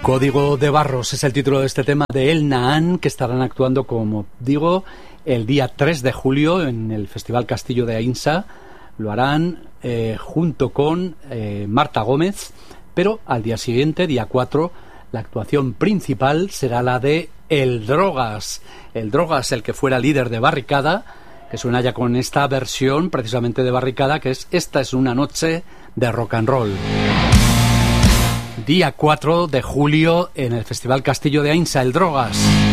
Código de Barros es el título de este tema de El Nahán, que estarán actuando, como digo, el día 3 de julio en el Festival Castillo de Aínsa. Lo harán junto con Marta Gómez, pero al día siguiente, día 4, la actuación principal será la de El Drogas. El Drogas, el que fuera líder de Barricada, que suena ya con esta versión precisamente de Barricada, que es Esta es una noche de rock and roll. Día 4 de julio en el Festival Castillo de Aínsa, El Drogas.